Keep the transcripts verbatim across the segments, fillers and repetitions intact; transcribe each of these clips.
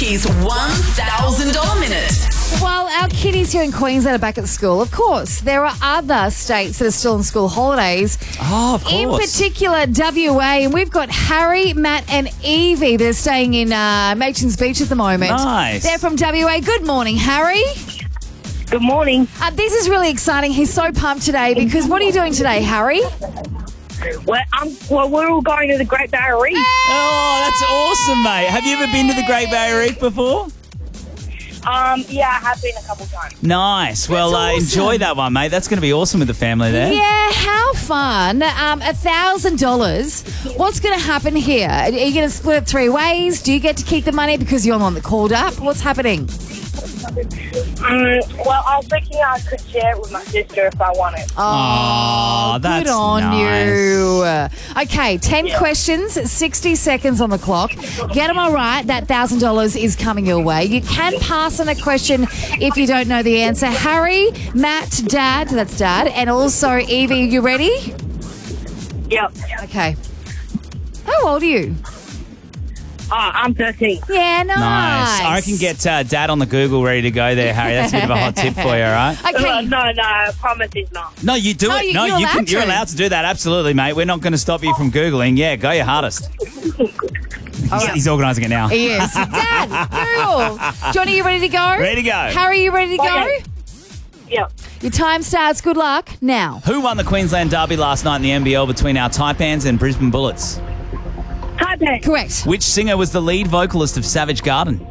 Kippy's one thousand dollars minute. While our kiddies here in Queensland are back at school, of course, there are other states that are still on school holidays. Oh, of course. In particular, W A. And we've got Harry, Matt and Evie. They're staying in uh, Machin's Beach at the moment. Nice. They're from W A. Good morning, Harry. Good morning. Uh, this is really exciting. He's so pumped today because what are you doing today, Harry? Well, um, well, we're all going to the Great Barrier Reef. Oh, that's awesome, mate. Have you ever been to the Great Barrier Reef before? Um, yeah, I have been a couple times. Nice. Well, uh, awesome. enjoy that one, mate. That's going to be awesome with the family there. Yeah, how fun. Um, one thousand dollars. What's going to happen here? Are you going to split it three ways? Do you get to keep the money because you're the one that called up? What's happening? Um, well, I was thinking I could share it with my sister if I wanted. Oh, that's Good on nice. you. Okay, ten questions, sixty seconds on the clock. Get them all right. That one thousand dollars is coming your way. You can pass on a question if you don't know the answer. Harry, Matt, Dad, that's Dad, and also Evie, you ready? Yep. Okay. How old are you? Oh, I'm thirteen. Yeah, nice. Nice. I reckon get uh, Dad on the Google ready to go there, Harry. That's a bit of a hot tip for you, all right? No, Okay. no, no, I promise it's not. No, you do No, it. you- no, you're you can. allowed You're to. allowed to do that. Absolutely, mate. We're not going to stop you from Googling. Yeah, go your hardest. He's, he's organising it now. He is. Dad, Google. Johnny, you ready to go? Ready to go. Harry, you ready to go? Okay. Yep. Your time starts. Good luck. Now. Who won the Queensland Derby last night in the N B L between our Taipans and Brisbane Bullets? Taipei. Correct. Which singer was the lead vocalist of Savage Garden?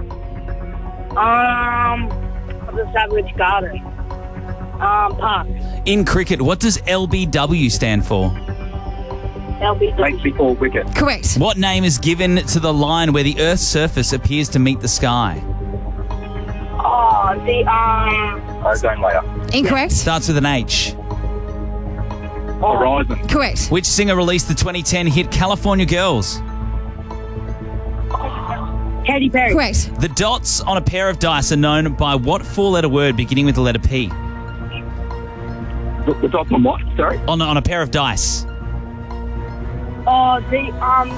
Um, the Savage Garden. Um, Park. In cricket, what does L B W stand for? L B W. Late before wicket. Correct. What name is given to the line where the Earth's surface appears to meet the sky? Oh, the, um, Ozone layer. Incorrect. Starts with an H. Horizon. Correct. Which singer released the twenty ten hit California Girls? Katy Perry. Correct. The dots on a pair of dice are known by what four-letter word beginning with the letter P? The, the dots on what? Sorry? On, on a pair of dice. Oh, the, um,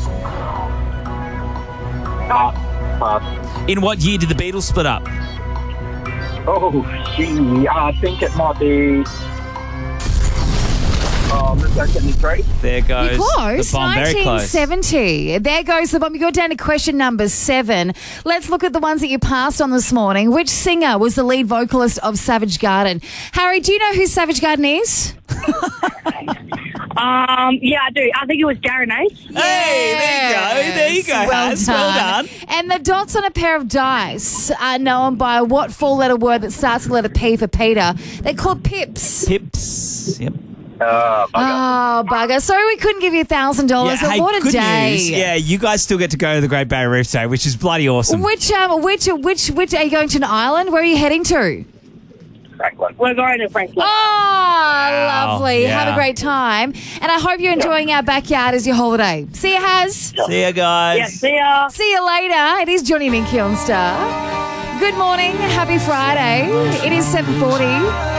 Ah, pass. In what year did the Beatles split up? Oh, gee, I think it might be... Oh, let's go seventy-three. There goes You're close. the bomb. Very close. nineteen seventy. There goes the bomb. You got down to question number seven. Let's look at the ones that you passed on this morning. Which singer was the lead vocalist of Savage Garden? Harry, do you know who Savage Garden is? um, yeah, I do. I think it was Darren Ace. Hey, there you go. There you go, Well Haz. done. Well done. And the dots on a pair of dice are known by what four-letter word that starts with the letter P for Peter? They're called pips. Pips. Yep. Uh, bugger. Oh, bugger. Sorry we couldn't give you one thousand dollars, but hey, what a good day. news. Yeah, you guys still get to go to the Great Barrier Reef today, which is bloody awesome. Which, um, which, which, which, are you going to an island? Where are you heading to? Franklin. We're going to Franklin. Oh, lovely. yeah. Have a great time. And I hope you're enjoying our backyard as your holiday. See you, Haz. See ya, guys. Yeah, see ya. See you later. It is Johnny and Inky on Star. Good morning. Happy Friday. It is seven forty.